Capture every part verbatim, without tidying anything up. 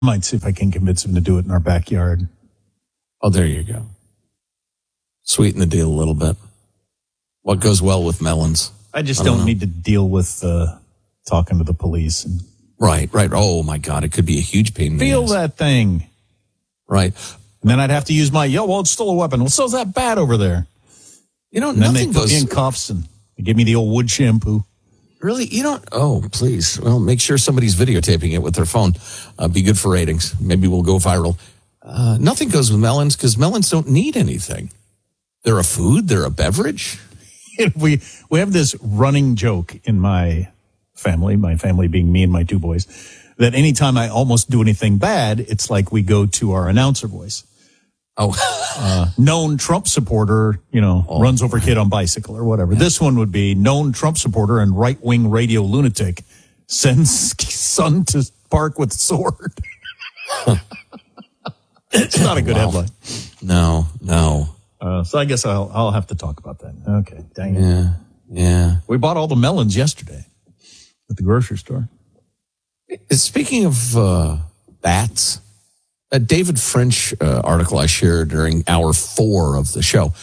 Might see if I can convince him to do it in our backyard. Oh, there you go. Sweeten the deal a little bit. What goes well with melons? I just I don't, don't need to deal with uh, talking to the police. And right, right. Oh, my God. It could be a huge pain in the feel ass. that thing. Right. And then I'd have to use my, yo, well, it's still a weapon. Well, so's that bat over there. You know, And then they nothing put goes... me in cuffs and they give me the old wood shampoo. Really? You don't... Oh, please. Well, make sure somebody's videotaping it with their phone. Uh, be good for ratings. Maybe we'll go viral. Uh, nothing goes with melons because melons don't need anything. They're a food. They're a beverage. we we have this running joke in my family, my family being me and my two boys, that anytime I almost do anything bad, it's like we go to our announcer voice. Oh, uh, known Trump supporter, you know, oh, runs over kid on bicycle or whatever. Yeah. This one would be known Trump supporter and right-wing radio lunatic sends son to park with sword. It's not a good wow. headline. No, no. Uh, so I guess I'll I'll have to talk about that. Okay, dang it. Yeah, yeah. We bought all the melons yesterday at the grocery store. Speaking of uh, bats, a David French uh, article I shared during hour four of the show,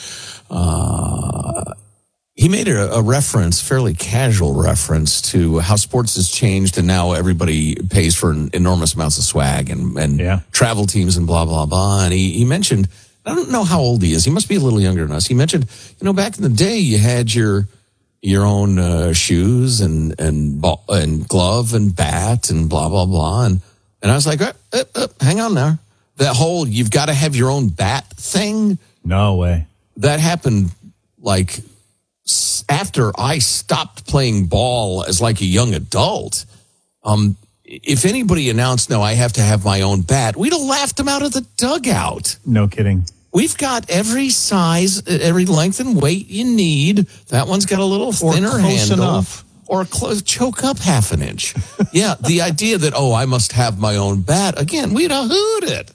uh, he made a, a reference, fairly casual reference, to how sports has changed and now everybody pays for an enormous amounts of swag and, and yeah. travel teams and blah, blah, blah. And he, he mentioned, I don't know how old he is. He must be a little younger than us. He mentioned, you know, back in the day, you had your your own uh, shoes and and ball, and glove and bat and blah, blah, blah. And, and I was like, uh, uh, uh, hang on there. That whole you've got to have your own bat thing. No way. That happened like after I stopped playing ball as like a young adult. Um, if anybody announced, no, I have to have my own bat, we'd have laughed him out of the dugout. No kidding. We've got every size, every length and weight you need. That one's got a little thinner or close handle. Enough. Or close, choke up half an inch. Yeah, the idea that, oh, I must have my own bat. Again, we'd have hooted.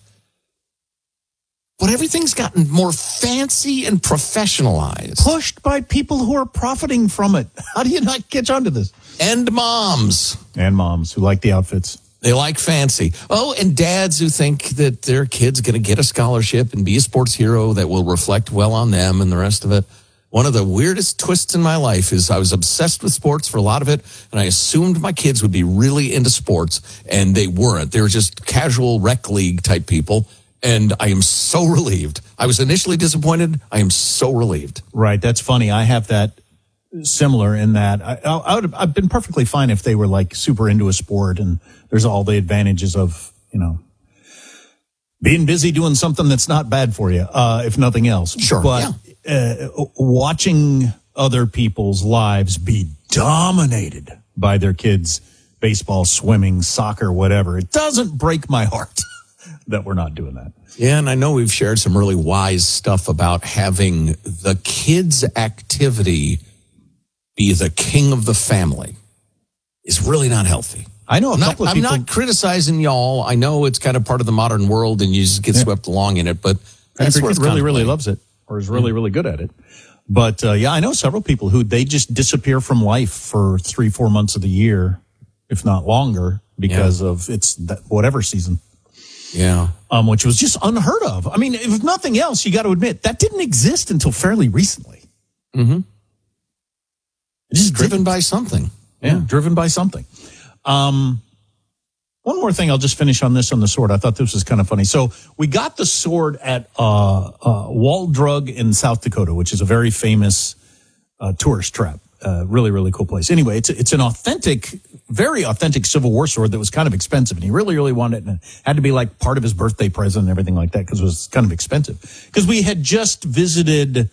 But everything's gotten more fancy and professionalized. Pushed by people who are profiting from it. How do you not catch on to this? And moms. And moms who like the outfits. They like fancy. Oh, and dads who think that their kid's going to get a scholarship and be a sports hero that will reflect well on them and the rest of it. One of the weirdest twists in my life is I was obsessed with sports for a lot of it, and I assumed my kids would be really into sports, and they weren't. They were just casual rec league type people, and I am so relieved. I was initially disappointed. I am so relieved. Right. That's funny. I have that similar in that I, I would have, I've been perfectly fine if they were like super into a sport and there's all the advantages of, you know, being busy doing something that's not bad for you, uh, if nothing else. Sure. But yeah. uh, watching other people's lives be dominated by their kids' baseball, swimming, soccer, whatever, it doesn't break my heart that we're not doing that. Yeah, and I know we've shared some really wise stuff about having the kids' activity be the king of the family is really not healthy. I know a I'm couple not, of people. I'm not criticizing y'all. I know it's kind of part of the modern world and you just get yeah. swept along in it, but that's Patrick where it's really, really loves it or is really, really good at it. But, uh, yeah, I know several people who they just disappear from life for three, four months of the year, if not longer, because yeah. of it's that whatever season. Yeah. Um, which was just unheard of. I mean, if nothing else, you got to admit that didn't exist until fairly recently. Mm-hmm. Just driven didn't. by something. Yeah, yeah, driven by something. Um, one more thing, I'll just finish on this on the sword. I thought this was kind of funny. So we got the sword at uh, uh, Wall Drug in South Dakota, which is a very famous uh, tourist trap. Uh, really, really cool place. Anyway, it's it's an authentic, very authentic Civil War sword that was kind of expensive, and he really, really wanted it, and it had to be like part of his birthday present and everything like that because it was kind of expensive. Because we had just visited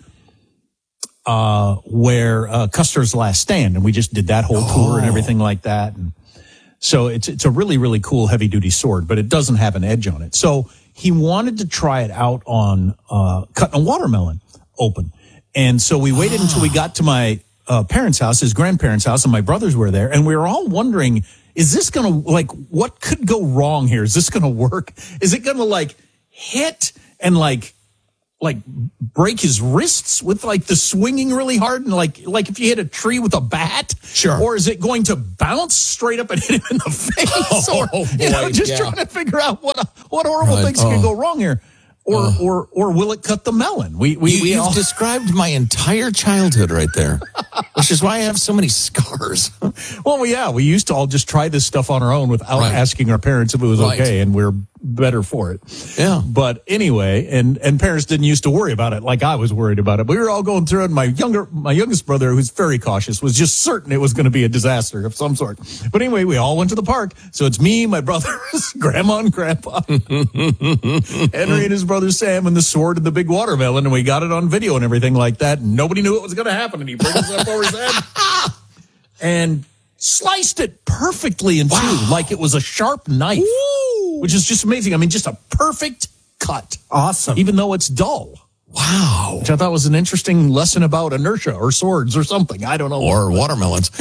uh, where uh, Custer's Last Stand, and we just did that whole oh. tour and everything like that. And so it's it's a really, really cool heavy duty sword, but it doesn't have an edge on it. So he wanted to try it out on uh, cutting a watermelon open, and so we waited until we got to my Uh, parents' house, his grandparents' house, and my brothers were there, and we were all wondering, is this going to, like, what could go wrong here? Is this going to work? Is it going to, like, hit and, like, like break his wrists with like the swinging really hard and like like if you hit a tree with a bat? Sure. Or is it going to bounce straight up and hit him in the face? Oh, or, boy, you know, just yeah. trying to figure out what what horrible Right. things Oh. can go wrong here. Or Oh. or or will it cut the melon? We we, You, we you've all described my entire childhood right there, which is why I have so many scars. well, yeah, we used to all just try this stuff on our own without Right. asking our parents if it was Right. okay, and we're better for it. Yeah. But anyway, and and parents didn't used to worry about it like I was worried about it. We were all going through it. And my younger, my youngest brother, who's very cautious, was just certain it was going to be a disaster of some sort. But anyway, we all went to the park. So it's me, my brothers, grandma, and grandpa, Henry and his brother Sam, and the sword and the big watermelon, and we got it on video and everything like that. And nobody knew it was going to happen, and he brings it up over his head and sliced it perfectly in two, Wow. like it was a sharp knife. Woo! Which is just amazing. I mean, just a perfect cut, Awesome. even though it's dull. Wow. Which I thought was an interesting lesson about inertia or swords or something. I don't know. Or watermelons.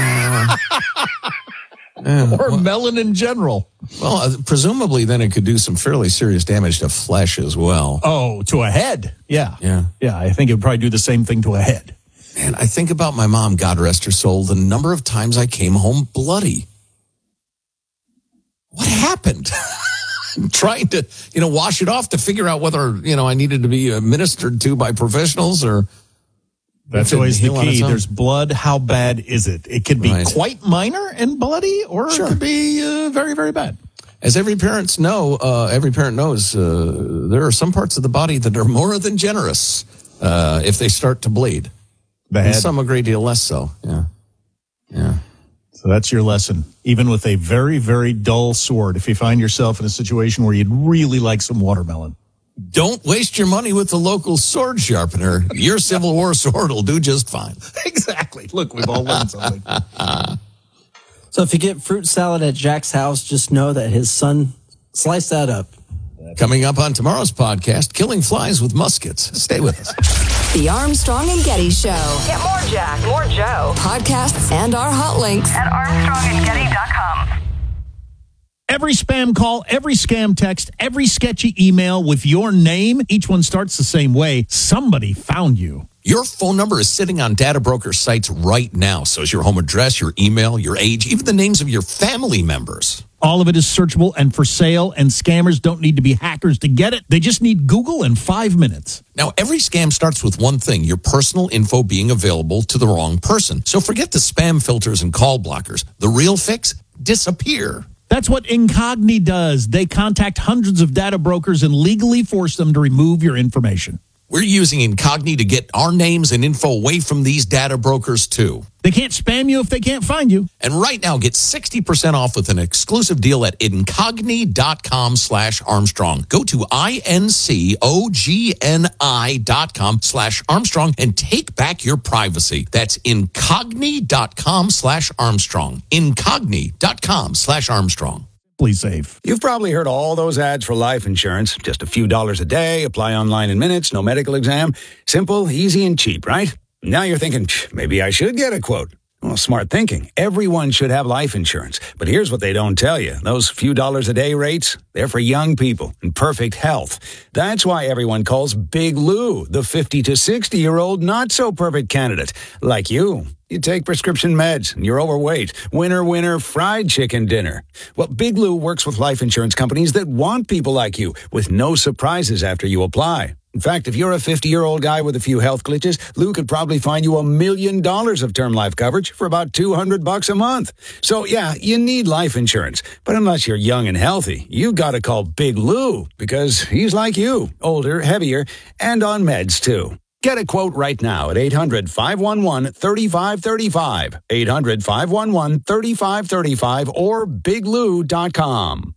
or melon in general. Well, uh, presumably then it could do some fairly serious damage to flesh as well. Oh, to a head. Yeah. Yeah. Yeah, I think it would probably do the same thing to a head. Man, I think about my mom, God rest her soul, the number of times I came home bloody. What happened? Trying to, you know, wash it off to figure out whether, you know, I needed to be administered to by professionals or... That's If it always the heal on its key. own. There's blood. How bad is it? It could be Right. quite minor and bloody, or Sure. it could be uh, very, very bad. As every parents know, uh, every parent knows, uh, there are some parts of the body that are more than generous uh, if they start to bleed. The And head. some a great deal less so. Yeah. Yeah. So that's your lesson. Even with a very, very dull sword, if you find yourself in a situation where you'd really like some watermelon. Don't waste your money with the local sword sharpener. Your Civil War sword will do just fine. Exactly. Look, we've all learned something. So if you get fruit salad at Jack's house, just know that his son sliced that up. Coming up on tomorrow's podcast, Killing Flies with Muskets. Stay with us. The Armstrong and Getty Show. Get more Jack, more Joe Podcasts and our hot links. at armstrong and getty dot com. Every spam call, every scam text, every sketchy email with your name, each one starts the same way. Somebody found you. Your phone number is sitting on data broker sites right now. So is your home address, your email, your age, even the names of your family members. All of it is searchable and for sale, and scammers don't need to be hackers to get it. They just need Google in five minutes. Now, every scam starts with one thing, your personal info being available to the wrong person. So forget the spam filters and call blockers. The real fix? Disappear. That's what Incogni does. They contact hundreds of data brokers and legally force them to remove your information. We're using Incogni to get our names and info away from these data brokers too. They can't spam you if they can't find you. And right now, get sixty percent off with an exclusive deal at incogni.com slash Armstrong. Go to I-N-C-O-G-N-I dot com slash Armstrong and take back your privacy. That's incogni.com slash Armstrong. Incogni.com slash Armstrong. Please save. You've probably heard all those ads for life insurance. Just a few dollars a day, apply online in minutes, no medical exam. Simple, easy, and cheap, right? Now you're thinking, maybe I should get a quote. Well, smart thinking. Everyone should have life insurance. But here's what they don't tell you. Those few dollars a day rates, they're for young people in perfect health. That's why everyone calls Big Lou the fifty to sixty-year-old not-so-perfect candidate. Like you. You take prescription meds and you're overweight. Winner, winner, fried chicken dinner. Well, Big Lou works with life insurance companies that want people like you with no surprises after you apply. In fact, if you're a fifty-year-old guy with a few health glitches, Lou could probably find you a million dollars of term life coverage for about two hundred bucks a month. So yeah, you need life insurance. But unless you're young and healthy, you gotta call Big Lou because he's like you, older, heavier, and on meds too. Get a quote right now at eight hundred, five one one, three five three five, eight hundred, five one one, three five three five, or big lou dot com.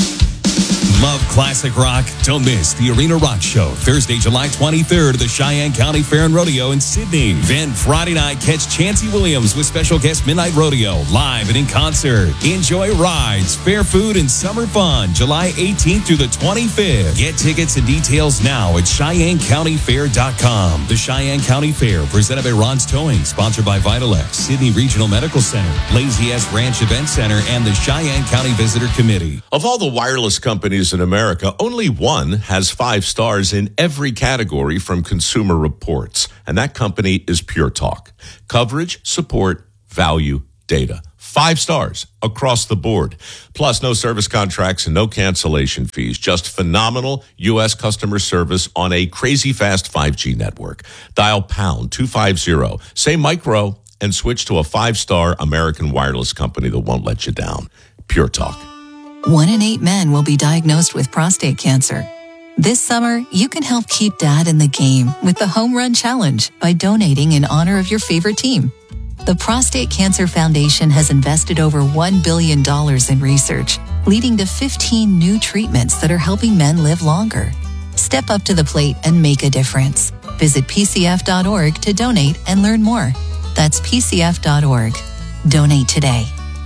Love classic rock? Don't miss the Arena Rock Show, Thursday, July twenty-third at the Cheyenne County Fair and Rodeo in Sydney. Then Friday night, catch Chancey Williams with special guest Midnight Rodeo, live and in concert. Enjoy rides, fair food, and summer fun, July eighteenth through the twenty-fifth. Get tickets and details now at cheyenne county fair dot com. The Cheyenne County Fair, presented by Ron's Towing, sponsored by Vitalex, Sydney Regional Medical Center, Lazy Ass Ranch Event Center, and the Cheyenne County Visitor Committee. Of all the wireless companies carriers in America, only one has five stars in every category from Consumer Reports, and that company is Pure Talk. Coverage, support, value, data. Five stars across the board. Plus, no service contracts and no cancellation fees. Just phenomenal U S customer service on a crazy fast five G network. Dial pound two fifty, say micro, and switch to a five-star American wireless company that won't let you down. Pure Talk. One in eight men will be diagnosed with prostate cancer. This summer, you can help keep Dad in the game with the Home Run Challenge by donating in honor of your favorite team. The Prostate Cancer Foundation has invested over one billion dollars in research, leading to fifteen new treatments that are helping men live longer. Step up to the plate and make a difference. Visit P C F dot org to donate and learn more. That's P C F dot org. Donate today.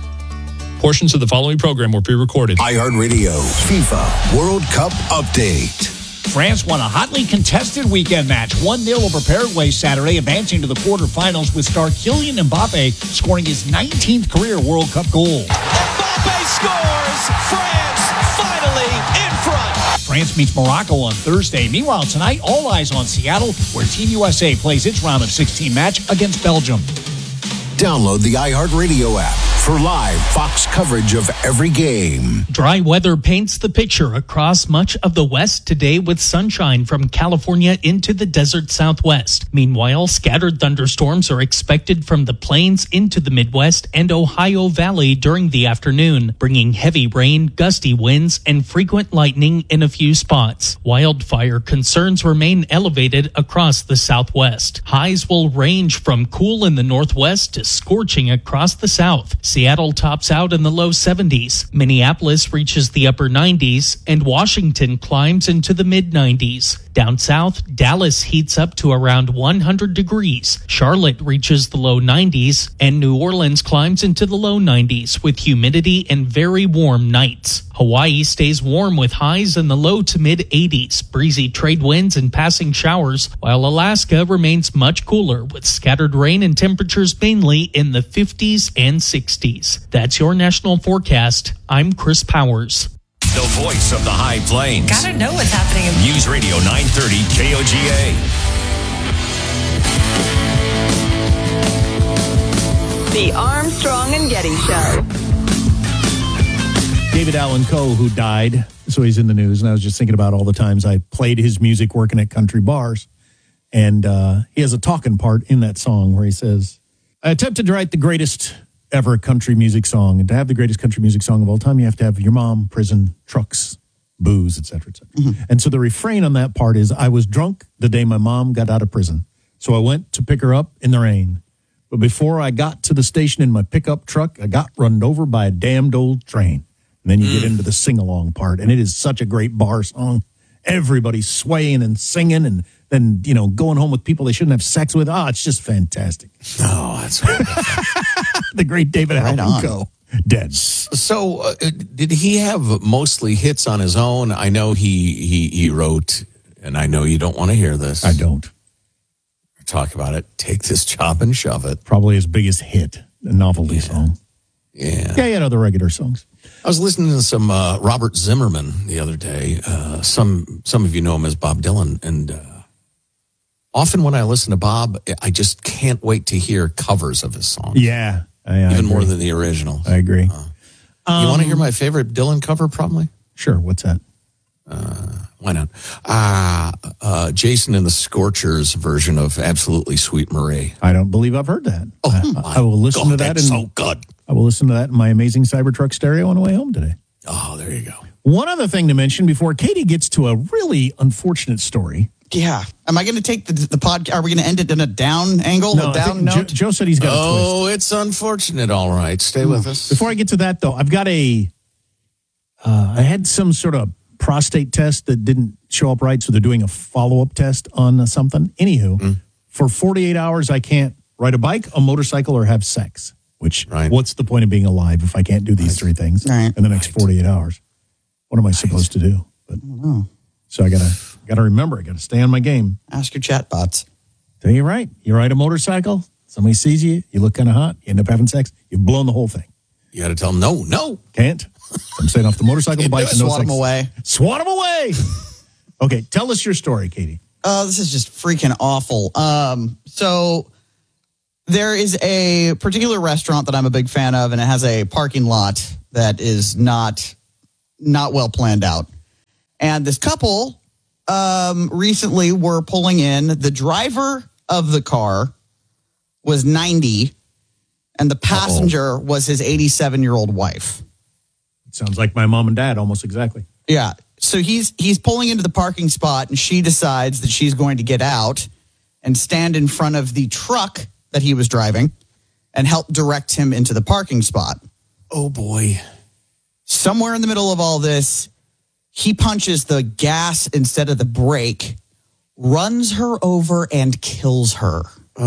Portions of the following program were pre-recorded. iHeartRadio FIFA World Cup Update. France won a hotly contested weekend match, one nil over Paraguay Saturday, advancing to the quarterfinals with star Kylian Mbappe scoring his nineteenth career World Cup goal. Mbappe scores! France finally in front! France meets Morocco on Thursday. Meanwhile, tonight, all eyes on Seattle, where Team U S A plays its round of sixteen match against Belgium. Download the iHeartRadio app for live Fox coverage of every game. Dry weather paints the picture across much of the West today with sunshine from California into the desert Southwest. Meanwhile, scattered thunderstorms are expected from the plains into the Midwest and Ohio Valley during the afternoon, bringing heavy rain, gusty winds, and frequent lightning in a few spots. Wildfire concerns remain elevated across the Southwest. Highs will range from cool in the Northwest to scorching across the South. Seattle tops out in the low seventies. Minneapolis reaches the upper nineties, and Washington climbs into the mid nineties. Down south, Dallas heats up to around one hundred degrees. Charlotte reaches the low nineties, and New Orleans climbs into the low nineties with humidity and very warm nights. Hawaii stays warm with highs in the low to mid eighties, breezy trade winds and passing showers, while Alaska remains much cooler with scattered rain and temperatures mainly in the fifties and sixties. That's your national forecast. I'm Chris Powers. The voice of the High Plains. Gotta know what's happening. News Radio nine thirty K O G A. The Armstrong and Getty Show. David Allan Coe, who died, so he's in the news, and I was just thinking about all the times I played his music working at country bars, and uh, he has a talking part in that song where he says, I attempted to write the greatest ever country music song, and to have the greatest country music song of all time, you have to have your mom, prison, trucks, booze, et cetera, et cetera. Mm-hmm. And so the refrain on that part is, I was drunk the day my mom got out of prison, so I went to pick her up in the rain. But before I got to the station in my pickup truck, I got run over by a damned old train. And then you mm. get into the sing-along part, and it is such a great bar song. Everybody's swaying and singing, and then, you know, going home with people they shouldn't have sex with. Ah, oh, it's just fantastic. Oh, that's the great David right Allan Coe. Dead. So, uh, did he have mostly hits on his own? I know he, he, he wrote, and I know you don't want to hear this. I don't. Talk about it. Take This Job and Shove It. Probably his biggest hit, a novelty yeah. song. Yeah. Yeah, he had other regular songs. I was listening to some uh, Robert Zimmerman the other day. Uh, some some of you know him as Bob Dylan. And uh, often when I listen to Bob, I just can't wait to hear covers of his songs. Yeah. I, I Even agree. more than the originals. I agree. Uh, um, you want to hear my favorite Dylan cover, probably? Sure. What's that? Uh, why not? Uh, uh, Jason and the Scorchers version of Absolutely Sweet Marie. I don't believe I've heard that. Oh, I, I will listen God, to that. That's in, so good. I will listen to that in my amazing Cybertruck stereo on the way home today. Oh, there you go. One other thing to mention before Katie gets to a really unfortunate story. Yeah. Am I going to take the, the pod? Are we going to end it in a down angle, No, a down note? Joe, Joe said he's got a twist. Oh, it's unfortunate. All right. Stay with us. Before I get to that, though, I've got a, uh, I had some sort of prostate test that didn't show up right, so they're doing a follow-up test on uh, something. Anywho, mm. for forty-eight hours, I can't ride a bike, a motorcycle, or have sex. Which, right. what's the point of being alive if I can't do these right. three things right. in the next right. forty-eight hours? What am I supposed to do? But, I don't know. So I gotta gotta remember, I gotta stay on my game. Ask your chat bots. Tell you right. You ride a motorcycle, somebody sees you, you look kind of hot, you end up having sex, you've blown the whole thing. You got to tell them, no, no. Can't. I'm staying off the motorcycle, the bike, and no Swat sex. them away. Swat them away. Okay, tell us your story, Katie. Oh, this is just freaking awful. Um, so there is a particular restaurant that I'm a big fan of, and it has a parking lot that is not not well planned out. And this couple um, recently were pulling in. The driver of the car was ninety, and the passenger Uh-oh. was his eighty-seven-year-old wife. Sounds like my mom and dad, almost exactly. Yeah. So he's he's pulling into the parking spot, and she decides that she's going to get out and stand in front of the truck that he was driving and help direct him into the parking spot. Oh, boy. Somewhere in the middle of all this, he punches the gas instead of the brake, runs her over, and kills her.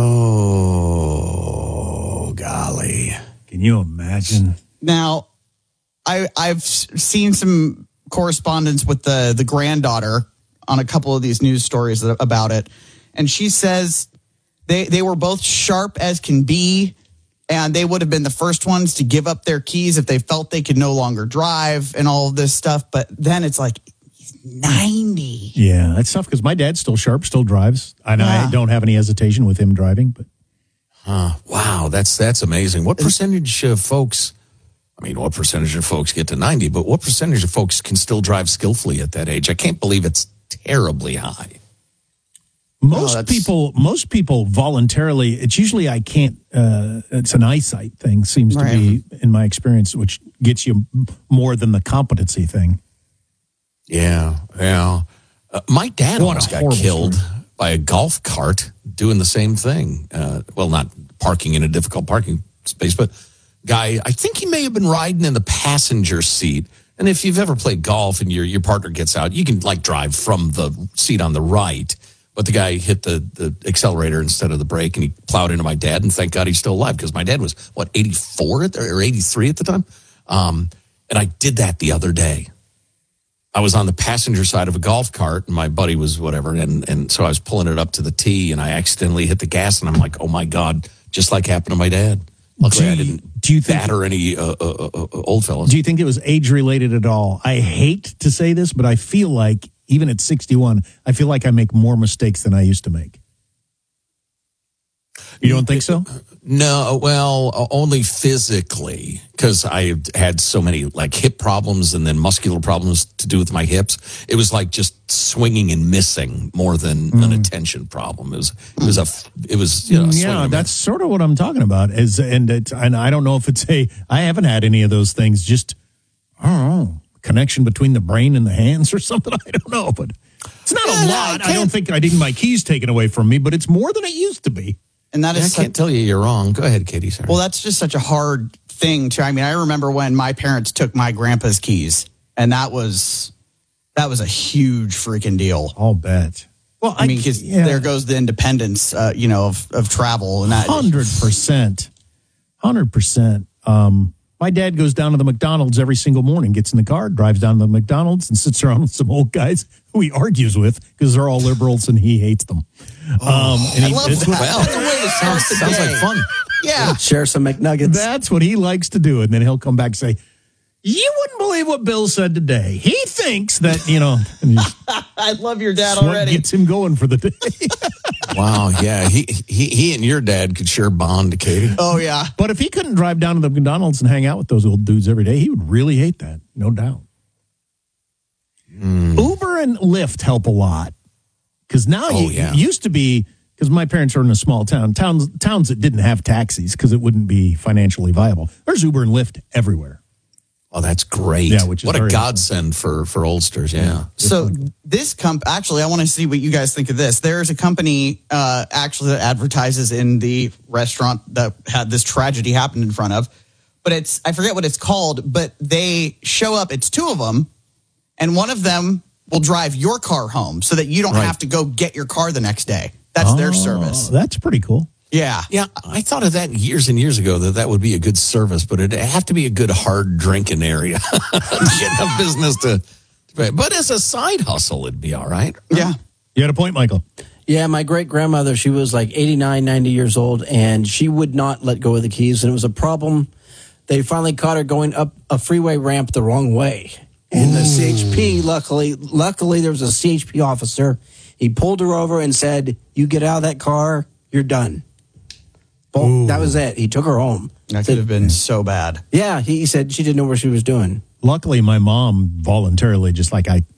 Oh, golly. Can you imagine? Now, I, I've seen some correspondence with the, the granddaughter on a couple of these news stories about it. And she says they, they were both sharp as can be, and they would have been the first ones to give up their keys if they felt they could no longer drive and all of this stuff. But then it's like, he's ninety. Yeah, that's tough because my dad's still sharp, still drives. And yeah. I don't have any hesitation with him driving. But uh, wow, that's that's amazing. What percentage of folks... I mean, what percentage of folks get to ninety, but what percentage of folks can still drive skillfully at that age? I can't believe it's terribly high. Most oh, people, most people voluntarily, it's usually I can't, uh, it's an eyesight thing, seems right. to be, in my experience, which gets you more than the competency thing. Yeah, yeah. Uh, my dad what almost got killed story. by a golf cart doing the same thing. Uh, well, not parking in a difficult parking space, but guy, I think he may have been riding in the passenger seat. And if you've ever played golf and your your partner gets out, you can like drive from the seat on the right. But the guy hit the, the accelerator instead of the brake, and he plowed into my dad. And thank God he's still alive, because my dad was, what, eighty-four at the, or eighty-three at the time? Um, and I did that the other day. I was on the passenger side of a golf cart, and my buddy was whatever. And, and so I was pulling it up to the tee, and I accidentally hit the gas. And I'm like, oh, my God, just like happened to my dad. Luckily, do you, I didn't do you think, batter any uh, uh, uh, old fellas. Do you think it was age-related at all? I hate to say this, but I feel like, even at sixty-one, I feel like I make more mistakes than I used to make. You don't think so? No, well, only physically, because I had so many like hip problems and then muscular problems to do with my hips. It was like just swinging and missing more than mm. an attention problem. It was, it was a, it was, you know, yeah, that's sort of what I'm talking about. Is and it's, and I don't know if it's a, I haven't had any of those things. Just I don't know, connection between the brain and the hands or something. I don't know, but it's not yeah, a lot. I, I don't think I didn't my keys taken away from me, but it's more than it used to be. And that is I can't tell you you're wrong. Go ahead, Katie. Sorry. Well, that's just such a hard thing to. I mean, I remember when my parents took my grandpa's keys, and that was that was a huge freaking deal. I'll bet. Well, I, I mean, because yeah. there goes the independence, uh, you know, of, of travel and that. Hundred percent, hundred percent. Um, my dad goes down to the McDonald's every single morning, gets in the car, drives down to the McDonald's, and sits around with some old guys who he argues with because they're all liberals and he hates them. Oh, um, and I he, love that. Well, that's the way to start the sounds day. like fun. Yeah. Share some McNuggets. That's what he likes to do. And then he'll come back and say, you wouldn't believe what Bill said today. He thinks that, you know. I love your dad what already. Gets him going for the day. Wow, yeah. He, he he and your dad could sure bond, Katie. Oh, yeah. But if he couldn't drive down to the McDonald's and hang out with those old dudes every day, he would really hate that. No doubt. Mm. Uber and Lyft help a lot. Because now oh, you, yeah. it used to be, because my parents are in a small town, towns towns that didn't have taxis because it wouldn't be financially viable. There's Uber and Lyft everywhere. Oh, that's great. Yeah, which is what a very godsend for, for oldsters, yeah. yeah. So this comp actually, I want to see what you guys think of this. There's a company uh, actually that advertises in the restaurant that had this tragedy happen in front of. But it's, I forget what it's called, but they show up, it's two of them, and one of them will drive your car home so that you don't right. have to go get your car the next day. That's oh, their service. That's pretty cool. Yeah. Yeah, I thought of that years and years ago, that that would be a good service, but it'd have to be a good hard drinking area. Get enough business to, but as a side hustle, it'd be all right. Yeah. You had a point, Michael. Yeah, my great-grandmother, she was like eighty-nine, ninety years old, and she would not let go of the keys, and it was a problem they finally caught her going up a freeway ramp the wrong way. And the C H P, luckily, luckily there was a C H P officer. He pulled her over and said, "You get out of that car, you're done." Well, that was it. He took her home. That could have been so bad. Yeah, he said she didn't know where she was doing. Luckily, my mom voluntarily, just like I